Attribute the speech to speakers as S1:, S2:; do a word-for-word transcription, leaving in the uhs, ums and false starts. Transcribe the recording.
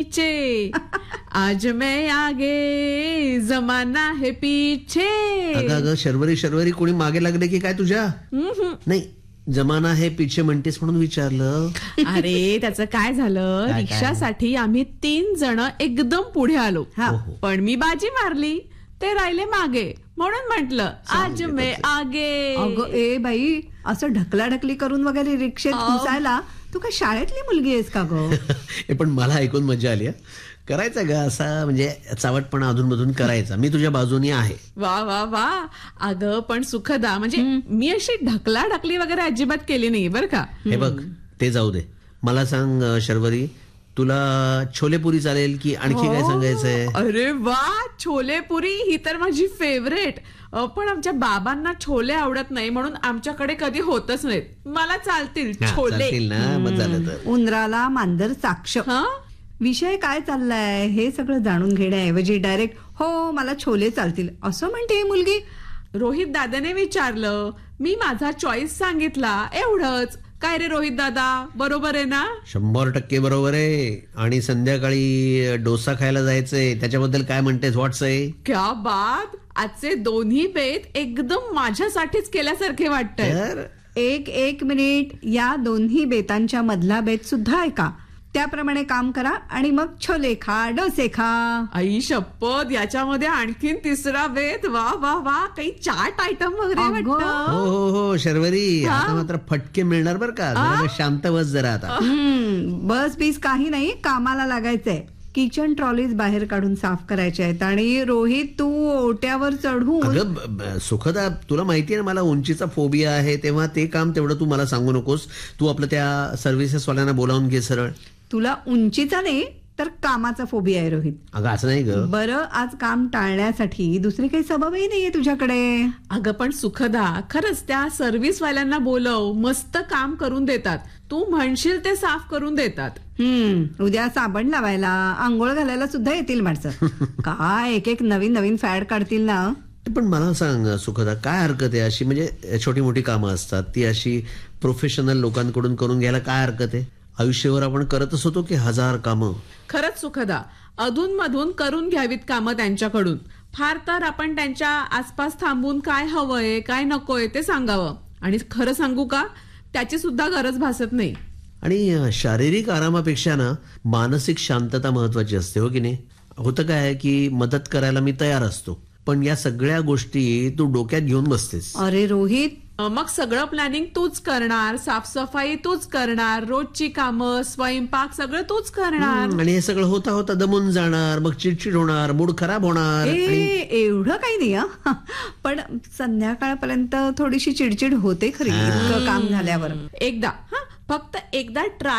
S1: पीछे, आज मैं आगे जमाना है पीछे.
S2: अगं अगं शर्वरी शर्वरी कोणी मागे लागले की काय तुझ्या? नाही जमाना है पीछे म्हणतेस म्हणून विचारलं.
S1: अरे त्याचं काय झालं,
S2: काय?
S1: रिक्षासाठी आम्ही तीन जण एकदम पुढे आलो, पण मी बाजी मारली, ते राहिले मागे, म्हणून म्हटलं आज मैं आगे.
S3: अगं ए बाई, असं ढकलाढकली करून वगैरे रिक्षेत घुसायला तू काय शाळेतली मुलगी आहेस का ग?
S2: हे पण मला ऐकून मजा आली. करायचा ग असा म्हणजे चावटपणा अधूनमधून करायचा. मी तुझ्या बाजूनी आहे.
S1: वा वा वा. अगं पण सुखदा, म्हणजे मी अशी ढकला ढकली वगैरे अजिबात केली नाही बर का.
S2: हे बघ ते जाऊ दे, मला सांग शर्वरी, तुला छोलेपुरी चालेल की आणखी काय सांगायचंय?
S1: अरे वा, छोलेपुरी ही तर माझी फेवरेट. पण आमच्या बाबांना छोले आवडत नाही म्हणून आमच्याकडे कधी होतच नाहीत. मला चालतील छोले.
S2: चालतील ना, मग झालं तर.
S3: उंदराला मांजर साक्ष. विषय काय चाललाय हे सगळं जाणून घेण्याऐवजी डायरेक्ट हो मला छोले चालतील असं म्हणते ही मुलगी.
S1: रोहित दादाने विचारलं, मी माझा चॉईस सांगितला, एवढंच. काय रे रोहित दादा, बरोबर आहे ना?
S2: शंभर टक्के बरोबर आहे. आणि संध्याकाळी डोसा खायला जायचंय, त्याच्याबद्दल काय म्हणतेस? व्हॉट्स आहे?
S1: क्या बात. आजचे दोन्ही बेत एकदम माझ्यासाठीच केल्यासारखे वाटतंय.
S3: एक एक मिनिट, या दोन्ही बेतांच्या मधला बेत सुद्धा ऐका, त्याप्रमाणे काम करा आणि मग छोले खा, डोसे खा.
S1: आई शपथ, याच्यामध्ये आणखीन तिसरा बेत. वा वा वा, काही चाट आयटम वगैरे वाटतं.
S2: हो हो हो शर्वरी, आता मात्र फटके मिळणार बर का. जरा शांत बस जरा आता.
S3: बस बीस काही नाही, कामाला लागायचंय. किचन ट्रॉलीज बाहेर काढून साफ करायचे आहेत. आणि रोहित तू ओट्यावर चढून.
S2: अगं सुखदा, तुला माहितीये ना मला उंचीचा फोबिया आहे, तेव्हा ते काम तेवढं तू मला सांगू नकोस. तू आपलं त्या सर्व्हिसेस वाल्यांना बोलावून घे सरळ.
S3: तुला उंचीचा नाही तर कामाचा फोबिया आहे रोहित.
S2: अगं असं नाही ग.
S3: बरं, आज काम टाळण्यासाठी दुसरी काही सबबही नाहीये तुझ्याकडे.
S1: अगं पण सुखदा, खरंच त्या सर्व्हिस वाल्यांना बोलव, मस्त काम करून देतात. तू म्हणशील ते साफ करून देतात.
S3: हम्म उद्या साबण लावायला, आंघोळ घालायला सुद्धा येतील माणसं. काय एक एक नवीन नवीन फॅड काढतील ना.
S2: पण मला सांग सुखदा, काय हरकत आहे अशी, म्हणजे छोटी मोठी कामं असतात ती अशी प्रोफेशनल लोकांकडून करून घ्यायला काय हरकत आहे? आयुष्यभर आपण करतच होतो की हजार कामं.
S1: खरंच सुखदा, अधून मधून करून घ्यावीत कामं त्यांच्याकडून. फार तर आपण त्यांच्या आसपास थांबून काय हवंय काय नकोय ते सांगावं. आणि खरं सांगू का, त्याची सुद्धा गरज भासत नाही.
S2: आणि शारीरिक आरामापेक्षा ना मानसिक शांतता महत्वाची असते, हो की नाही? होतं काय की मदत करायला मी तयार असतो, पण या सगळ्या गोष्टी तू डोक्यात घेऊन बसतेस.
S3: अरे रोहित,
S1: मग सगळं प्लॅनिंग तूच करणार, साफसफाई तूच करणार, रोजची कामं, स्वयंपाक सगळं तूच करणार.
S2: आणि हे सगळं होता होता दमून जाणार, मग चिडचिड होणार, मूड खराब होणार.
S3: एवढं काही नाही हा, पण संध्याकाळपर्यंत थोडीशी चिडचिड होते खरी इतकं काम झाल्यावर.
S1: एकदा हा फक्त एकदा ट्राय